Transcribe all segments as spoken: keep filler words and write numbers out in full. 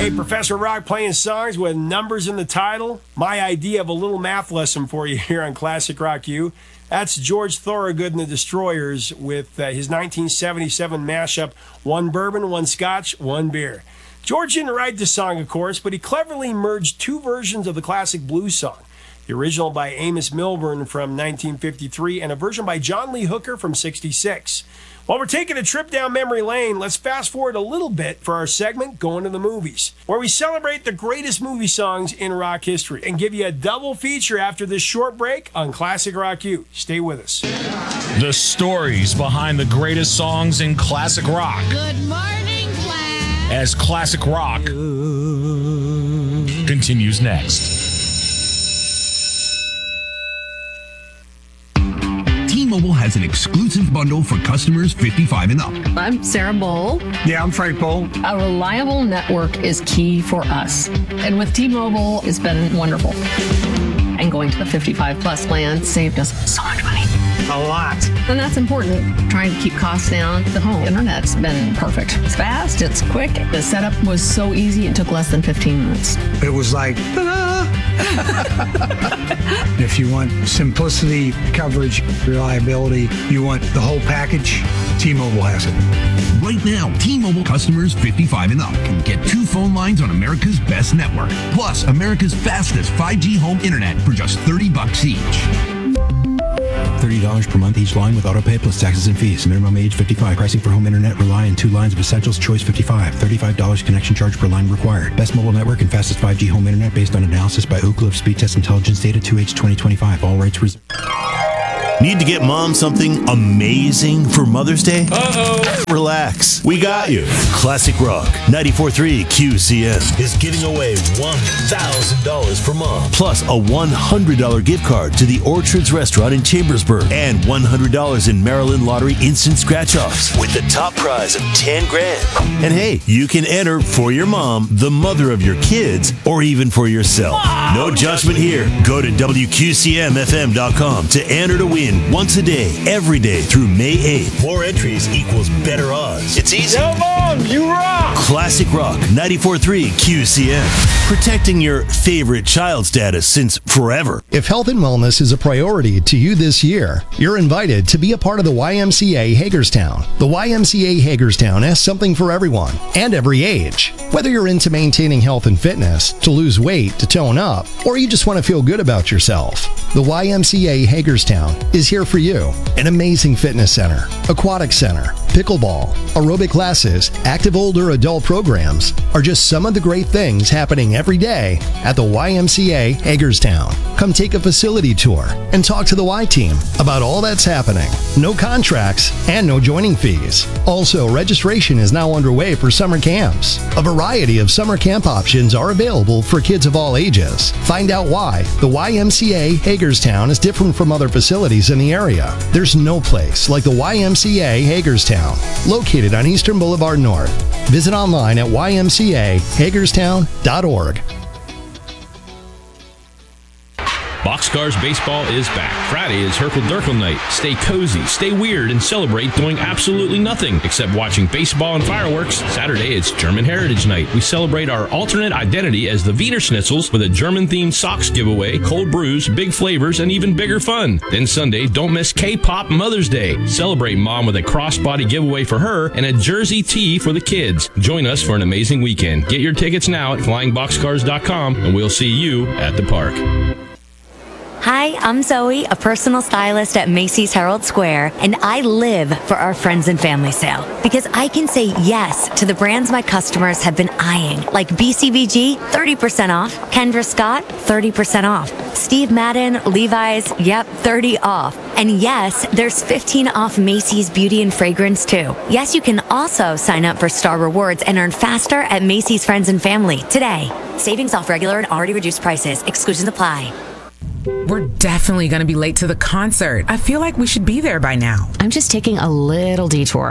Hey, Professor Rock playing songs with numbers in the title. My idea of a little math lesson for you here on Classic Rock U. That's George Thorogood and the Destroyers with uh, his nineteen seventy-seven mashup, One Bourbon, One Scotch, One Beer. George didn't write the song, of course, but he cleverly merged two versions of the classic blues song. The original by Amos Milburn from nineteen fifty-three and a version by John Lee Hooker from sixty-six. While we're taking a trip down memory lane, let's fast forward a little bit for our segment, Going to the Movies, where we celebrate the greatest movie songs in rock history and give you a double feature after this short break on Classic Rock U. Stay with us. The stories behind the greatest songs in classic rock. Good morning, class. As Classic Rock continues next. T-Mobile has an exclusive bundle for customers fifty-five and up. I'm Sarah Bowl. Yeah, I'm Frank Bowl. A reliable network is key for us. And with T-Mobile, it's been wonderful. And going to the fifty-five plus plan saved us so much money. A lot. And that's important. Trying to keep costs down. The home internet's been perfect. It's fast, it's quick. The setup was so easy, it took less than fifteen minutes. It was like, ta-da! If you want simplicity, coverage, reliability, you want the whole package, T-Mobile has it. Right now, T-Mobile customers fifty-five and up can get two phone lines on America's best network, plus America's fastest five G home internet for just thirty bucks each. thirty dollars per month each line with autopay plus taxes and fees. Minimum age fifty-five. Pricing for home internet rely on two lines of essentials. Choice fifty-five. thirty-five dollars connection charge per line required. Best mobile network and fastest five G home internet based on analysis by Ookla of Speed Test Intelligence Data two H twenty twenty-five. All rights reserved. Need to get mom something amazing for Mother's Day? Uh-oh. Relax. We got you. Classic Rock ninety-four point three Q C M is giving away one thousand dollars for mom, plus a one hundred dollars gift card to the Orchards Restaurant in Chambersburg, and one hundred dollars in Maryland Lottery instant scratch-offs with the top prize of ten grand. And hey, you can enter for your mom, the mother of your kids, or even for yourself. No judgment here. Go to W Q C M F M dot com to enter to win once a day, every day through May eighth. More entries equals better odds. It's easy. Come on, you rock! Classic Rock ninety-four point three Q C M. Protecting your favorite child status since forever. If health and wellness is a priority to you this year, you're invited to be a part of the Y M C A Hagerstown. The Y M C A Hagerstown has something for everyone and every age. Whether you're into maintaining health and fitness, to lose weight, to tone up, or you just want to feel good about yourself, the Y M C A Hagerstown is here for you. An amazing fitness center, aquatic center, pickleball, aerobic classes, active older adult programs are just some of the great things happening every day at the Y M C A Hagerstown. Come take a facility tour and talk to the Y team about all that's happening. No contracts and no joining fees. Also, registration is now underway for summer camps. A variety of summer camp options are available for kids of all ages. Find out why the Y M C A Hagerstown is different from other facilities in the area. There's no place like the Y M C A Hagerstown, located on Eastern Boulevard North. Visit online at Y M C A Hagerstown dot org. Boxcars Baseball is back. Friday is Herkel Durkel night. Stay cozy, stay weird, and celebrate doing absolutely nothing except watching baseball and fireworks. Saturday, it's German Heritage Night. We celebrate our alternate identity as the Wiener Schnitzels with a German-themed socks giveaway, cold brews, big flavors, and even bigger fun. Then Sunday, don't miss K-Pop Mother's Day. Celebrate Mom with a crossbody giveaway for her and a jersey tee for the kids. Join us for an amazing weekend. Get your tickets now at flying boxcars dot com, and we'll see you at the park. Hi, I'm Zoe, a personal stylist at Macy's Herald Square, and I live for our friends and family sale because I can say yes to the brands my customers have been eyeing, like B C B G, thirty percent off, Kendra Scott, thirty percent off, Steve Madden, Levi's, yep, thirty off. And yes, there's fifteen off Macy's Beauty and Fragrance too. Yes, you can also sign up for Star Rewards and earn faster at Macy's Friends and Family today. Savings off regular and already reduced prices. Exclusions apply. We're definitely going to be late to the concert. I feel like we should be there by now. I'm just taking a little detour. I got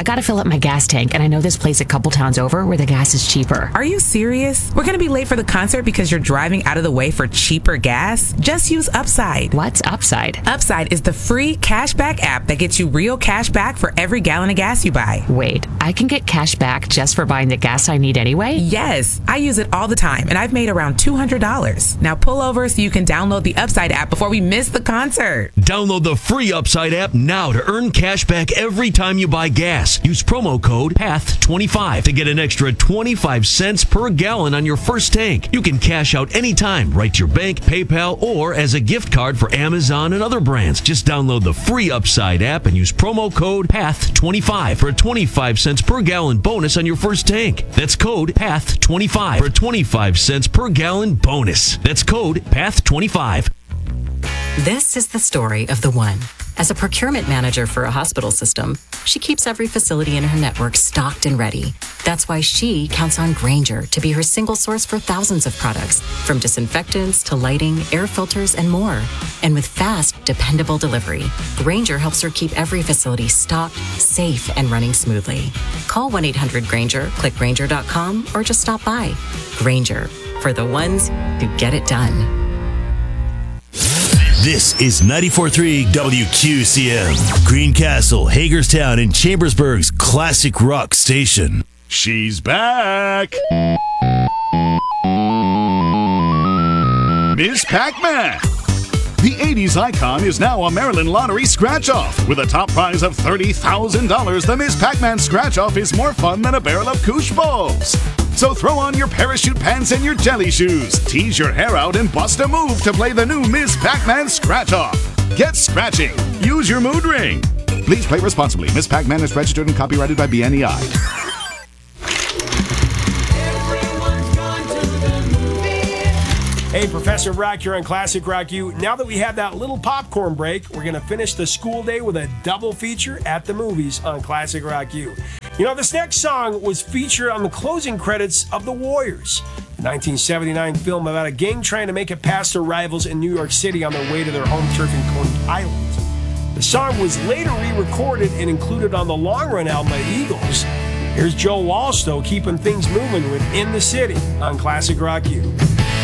gotta fill up my gas tank, and I know this place a couple towns over where the gas is cheaper. Are you serious? We're gonna be late for the concert because you're driving out of the way for cheaper gas? Just use Upside. What's Upside? Upside is the free cashback app that gets you real cash back for every gallon of gas you buy. Wait, I can get cash back just for buying the gas I need anyway? Yes, I use it all the time, and I've made around two hundred dollars. Now pull over so you can download the Upside app before we miss the concert. Download the free Upside app now to earn cash back every time you buy gas. Use promo code P A T H twenty-five to get an extra twenty-five cents per gallon on your first tank. You can cash out anytime right to your bank, PayPal, or as a gift card for Amazon and other brands. Just download the free Upside app and use promo code P A T H twenty-five for a twenty-five cents per gallon bonus on your first tank. That's code P A T H twenty-five for a twenty-five cents per gallon bonus. That's code P A T H twenty-five. This is the story of the one. As a procurement manager for a hospital system, she keeps every facility in her network stocked and ready. That's why she counts on Grainger to be her single source for thousands of products, from disinfectants to lighting, air filters, and more. And with fast, dependable delivery, Grainger helps her keep every facility stocked, safe, and running smoothly. Call one eight hundred Grainger, click Grainger dot com, or just stop by. Grainger, for the ones who get it done. This is ninety-four point three W Q C M, Greencastle, Hagerstown, and Chambersburg's classic rock station. She's back! Miss Pac-Man! The eighties icon is now a Maryland Lottery scratch-off. With a top prize of thirty thousand dollars, the Miss Pac-Man scratch-off is more fun than a barrel of Koosh Bulbs. So throw on your parachute pants and your jelly shoes, tease your hair out, and bust a move to play the new Miss Pac-Man scratch-off. Get scratching. Use your mood ring. Please play responsibly. Miss Pac-Man is registered and copyrighted by B N E I. Hey, Professor Rock here on Classic Rock U. Now that we have that little popcorn break, we're going to finish the school day with a double feature at the movies on Classic Rock U. You know, this next song was featured on the closing credits of The Warriors, a nineteen seventy-nine film about a gang trying to make it past their rivals in New York City on their way to their home turf in Coney Island. The song was later re-recorded and included on the Long Run album by Eagles. Here's Joe Walsh, though, keeping things moving with In the City on Classic Rock U.